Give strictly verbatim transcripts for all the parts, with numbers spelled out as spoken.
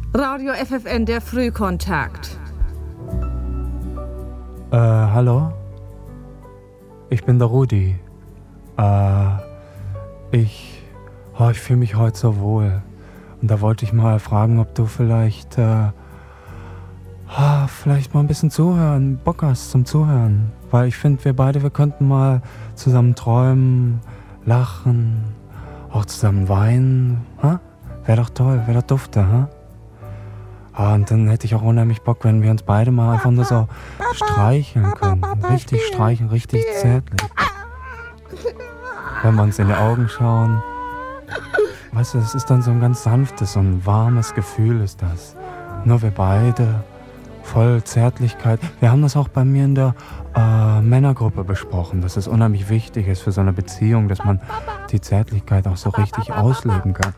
Radio F F N, der Frühkontakt. Äh, hallo? Ich bin der Rudi. Äh, ich, oh, ich fühle mich heute so wohl. Und da wollte ich mal fragen, ob du vielleicht, äh, ah, vielleicht mal ein bisschen zuhören, Bock hast zum Zuhören. Weil ich finde, wir beide, wir könnten mal zusammen träumen, lachen, auch zusammen weinen. Ha? Wäre doch toll, wäre doch dufte, ha? Ah, und dann hätte ich auch unheimlich Bock, wenn wir uns beide mal einfach nur so streicheln können. Richtig streicheln, richtig zärtlich. Wenn wir uns in die Augen schauen. Weißt du, es ist dann so ein ganz sanftes, so ein warmes Gefühl ist das. Nur wir beide, voll Zärtlichkeit. Wir haben das auch bei mir in der äh, Männergruppe besprochen, dass es unheimlich wichtig ist für so eine Beziehung, dass man die Zärtlichkeit auch so richtig ausleben kann.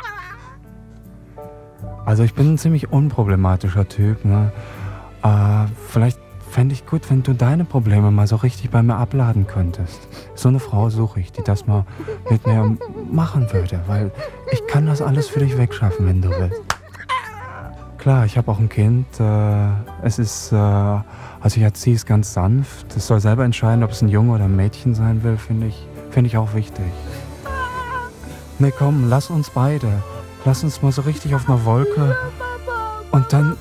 Also ich bin ein ziemlich unproblematischer Typ, ne? Äh, vielleicht fände ich gut, wenn du deine Probleme mal so richtig bei mir abladen könntest. So eine Frau suche ich, die das mal mit mir machen würde, weil ich kann das alles für dich wegschaffen, wenn du willst. Klar, ich habe auch ein Kind. Äh, es ist, äh, also ich erziehe es ganz sanft. Es soll selber entscheiden, ob es ein Junge oder ein Mädchen sein will, finde ich, finde ich auch wichtig. Ne, komm, lass uns beide. Lass uns mal so richtig auf einer Wolke und dann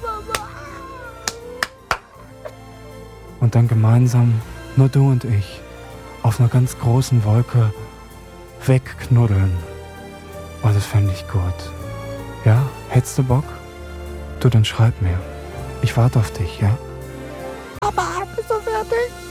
und dann gemeinsam, nur du und ich, auf einer ganz großen Wolke wegknuddeln. Oh, das fände ich gut. Ja, hättest du Bock? Du, dann schreib mir. Ich warte auf dich, ja? Papa, bist du fertig?